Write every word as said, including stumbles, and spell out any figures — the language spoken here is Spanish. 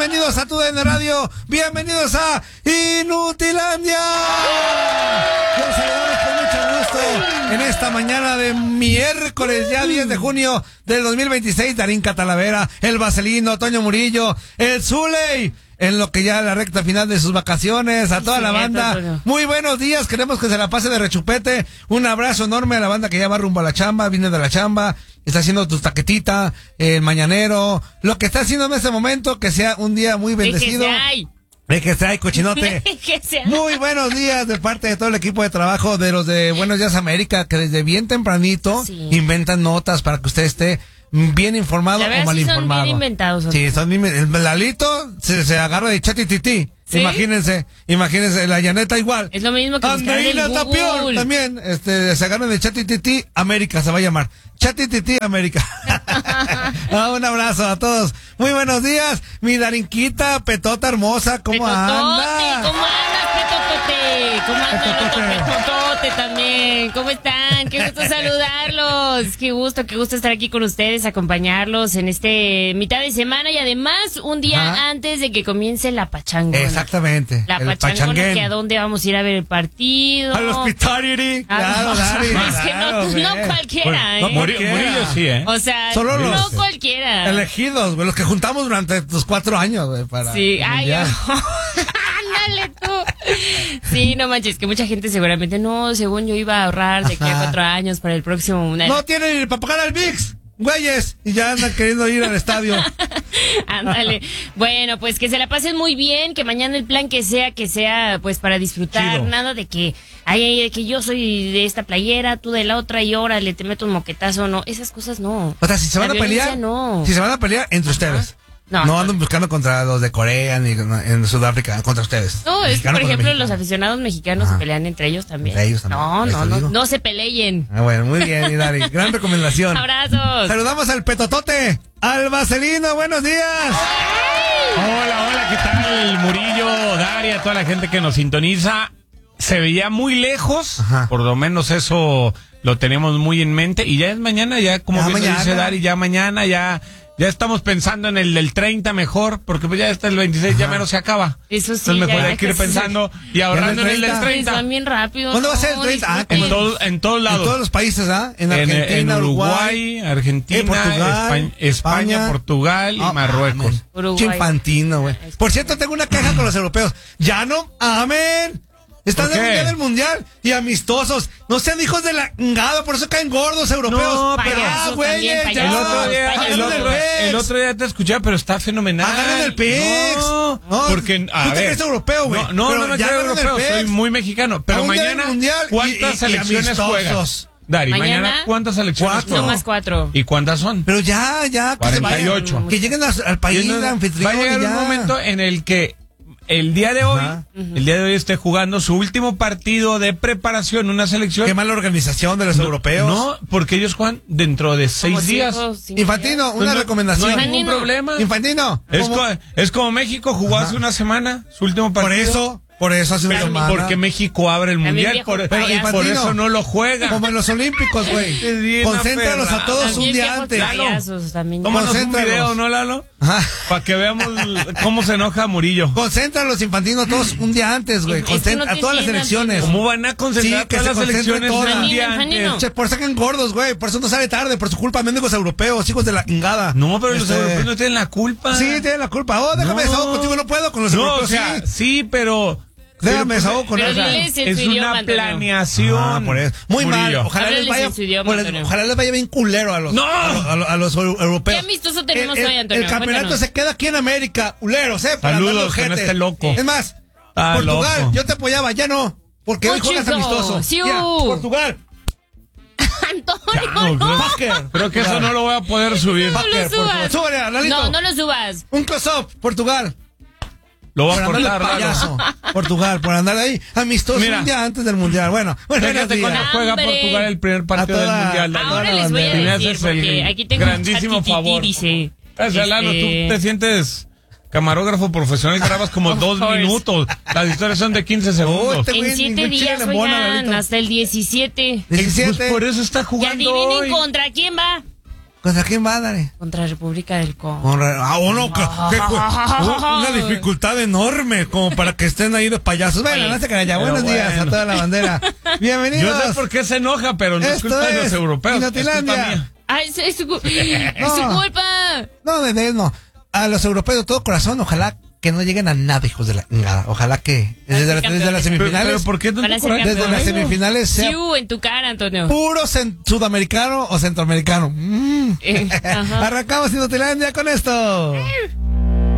bienvenidos a Tu D N Radio, bienvenidos a Inutilandia. Los saludamos con mucho gusto en esta mañana de miércoles, ya diez de junio del dos mil veintiséis. Darín Catalavera, el Vaselino, Toño Murillo, el Zuley, en lo que ya la recta final de sus vacaciones, a toda sí, la banda. Todo. Muy buenos días, queremos que se la pase de rechupete. Un abrazo enorme a la banda que ya va rumbo a la chamba, viene de la chamba, está haciendo tu taquetita, el mañanero, lo que está haciendo en este momento, que sea un día muy bendecido. De que sea, cochinote. que sea. Muy buenos días de parte de todo el equipo de trabajo de los de Buenos Días América, que desde bien tempranito sí. inventan notas para que usted esté bien informado o mal sí informado. Son bien inventados. Sí, son bien, el Lalito se, se agarra de chatititi. ¿Sí? Imagínense, imagínense, la Llaneta igual. Es lo mismo que Andreina Tapión también, este, se agarra de chatititi América, se va a llamar. Chatititi América. ah, un abrazo a todos. Muy buenos días, mi Darinquita, Petota hermosa, ¿cómo Petotote, anda? ¿Cómo andas, Petotote? ¿Cómo andas, Petotote también? ¿Cómo están? Qué gusto saludarlos. Qué gusto, qué gusto estar aquí con ustedes, acompañarlos en este mitad de semana y además un día Ajá. antes de que comience la pachanga. Exactamente. La pachangona, que a dónde vamos a ir a ver el partido. Al Hospitality. Claro, Dari, es que claro, no, no cualquiera, no, ¿eh? Murillo sí, ¿eh? O sea, Solo no los cualquiera. Elegidos, güey, los que juntamos durante los cuatro años, güey, para. Sí, ay, ándale tú. Sí, no manches, que mucha gente seguramente, no, según yo iba a ahorrar de que a cuatro años para el próximo mundial. No tienen ni para pagar al V I X. Güeyes, y ya andan queriendo ir al estadio. Ándale. Bueno, pues que se la pasen muy bien, que mañana el plan que sea, que sea pues para disfrutar, Chido. Nada de que ay, ay, que yo soy de esta playera, tú de la otra y órale, te meto un moquetazo, no, esas cosas no. O sea, si se van la a pelear, no. si se van a pelear entre Ajá. ustedes. No, no andan buscando contra los de Corea ni en Sudáfrica, contra ustedes. No, es que, por ejemplo, los aficionados mexicanos Ajá. se pelean entre ellos también. Entre ellos también. No, no, no, no se peleen. Ah, bueno, muy bien, Hilary. Gran recomendación. Abrazos. Saludamos al Petotote, al Vaselino, buenos días. Hola, hola, ¿qué tal? Murillo, Daria, toda la gente que nos sintoniza. Se veía muy lejos, Ajá. por lo menos eso lo tenemos muy en mente. Y ya es mañana, ya como ya bien mañana. Dice Dari, ya mañana, ya... Ya estamos pensando en el del treinta mejor, porque pues ya está el veintiséis, Ajá. ya menos se acaba. Eso sí. Entonces mejor hay que ir pensando y ahorrando en el del treinta. Van bien rápido. ¿Cuándo va a ser el treinta? Ah, en, todo, en todos lados. En todos los países, ¿ah? En Argentina, en, en Uruguay, Uruguay, Argentina, eh, Portugal, España, España, España, Portugal oh, y Marruecos. Chimpantino, güey. Por cierto, tengo una queja con los europeos. Ya no, amén. Están en el mundial del mundial y amistosos. No sean hijos de la ngada, por eso caen gordos europeos. No, pero ah, güey, el otro día, el otro, el otro día te escuché, pero está fenomenal. Agarren el P I X. No, no, porque a tú ver, te crees europeo, güey. No, no, no, no creo europeo, soy muy mexicano. Pero mañana, ¿cuántas selecciones juegan? Dari, mañana, mañana ¿cuántas selecciones cuatro. No más cuatro. ¿Y cuántas son? Pero ya, ya. cuarenta y ocho. Que lleguen al país no, anfitrión. Va a llegar ya. un momento en el que el día de hoy, Ajá. el día de hoy esté jugando su último partido de preparación, una selección. Qué mala organización de los no, europeos. No, porque ellos juegan dentro de seis días. Sí, Infantino, una no, recomendación. No hay ningún problema. Infantino. Es, co es como México jugó Ajá. hace una semana su último partido. Por eso. Por eso hace una semana. Porque México abre el mundial, por, pero, Infantino, por eso no lo juega. Como en los Olímpicos, güey. Concéntralos a todos también un día antes. Tómanos un video, ¿no, Lalo? Para que veamos cómo se enoja Murillo. Concéntralos, Infantino, todos un día antes, güey. Concentra a todas las elecciones. ¿Cómo van a concentrar sí, todas las elecciones un día antes? Por eso sacan gordos, güey. Por eso no sale tarde. Por su culpa, mendigos europeos, hijos de la chingada. No, pero los europeos no tienen la culpa. Sí, tienen la culpa. Oh, déjame desahogo contigo, no puedo con los europeos. No, o sea, sí, pero... Déjame desahogo con eso. Es idioma, una planeación. Ah, por eso. Muy Murillo. Mal. Ojalá les, vaya, idioma, les, ojalá les vaya bien culero a los, no. a, a, a los europeos. ¿Qué amistoso tenemos el, hoy, Antonio? El campeonato Cuéntanos. se queda aquí en América. Culeros, ¿eh? Para Saludos, que no esté loco. Es más, ah, Portugal, loco. yo te apoyaba, ya no. Porque hoy juegas amistoso. Sí, ya, Portugal. Antonio, no. Basker. Creo que eso no lo voy a poder subir. No lo subas. Súbele, Lalito. No, no lo subas. Un close-up, Portugal. Lo voy a cortar, payaso. Portugal, por andar ahí amistoso Mira, un día antes del mundial. Bueno, bueno, fíjate cuando juega Portugal el primer partido toda, del mundial. Ahora les voy a decir, porque aquí tengo grandísimo un favor. Dice, este... Lalo, tú te sientes camarógrafo profesional, grabas como dos minutos. Las historias son de quince segundos. Oh, en siete días, oigan, hasta el diecisiete. diecisiete. Pues por eso está jugando. Y adivinen hoy. contra quién va. ¿Contra quién va, Dari? Contra República del Congo. Contra- Ah, uno, que- que- una dificultad enorme como para que estén ahí los payasos. Bueno, Oye, no se crean ya. pero Buenos días a bueno. toda la bandera. Bienvenidos. Yo sé por qué se enoja, pero no es Esto culpa de los es europeos. Es culpa Inutilandia. mía. Ay, es, es su, cu- es No. su culpa. No, de, de- no. A los europeos de todo corazón, ojalá que no lleguen a nada, hijos de la nada. Ojalá que desde, la- desde las campeones. Pero, semifinales, pero ¿por qué Van tanto a ser coraje? desde las campeones. semifinales sea Siu, en tu cara, Antonio. puro cen- sudamericano o centroamericano. Mm. Eh, ajá. Arrancamos Inutilandia con esto.